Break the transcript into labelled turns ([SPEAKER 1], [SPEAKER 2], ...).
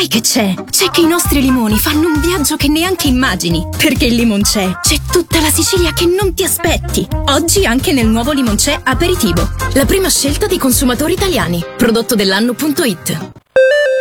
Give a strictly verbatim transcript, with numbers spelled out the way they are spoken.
[SPEAKER 1] sai che c'è? C'è che i nostri limoni fanno un viaggio che neanche immagini. Perché il Limoncè c'è tutta la Sicilia che non ti aspetti. Oggi anche nel nuovo Limoncè Aperitivo. La prima scelta dei consumatori italiani. Prodotto dell'anno punto it.